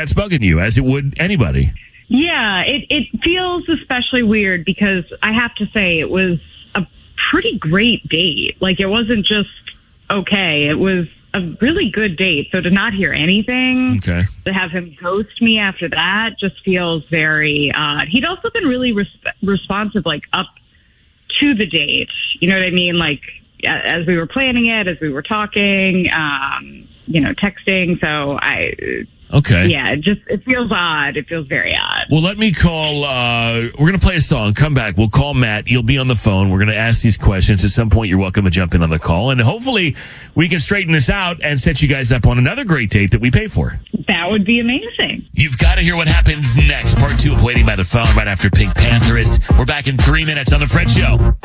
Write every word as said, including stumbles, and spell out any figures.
that's bugging you, as it would anybody. Yeah, it, it feels especially weird because I have to say it was a pretty great date. Like, it wasn't just okay. It was a really good date. So to not hear anything, okay. to have him ghost me after that just feels very odd. He'd also been really resp- responsive, like, up to the date. You know what I mean? Like, as we were planning it, as we were talking, um, you know, texting. So I... Okay. Yeah, it just, it feels odd. It feels very odd. Well, let me call, uh, we're going to play a song, come back. We'll call Matt. You'll be on the phone. We're going to ask these questions. At some point, you're welcome to jump in on the call. And hopefully, we can straighten this out and set you guys up on another great date that we pay for. That would be amazing. You've got to hear what happens next. Part two of Waiting by the Phone right after Pink Pantheress. We're back in three minutes on The Fred Show.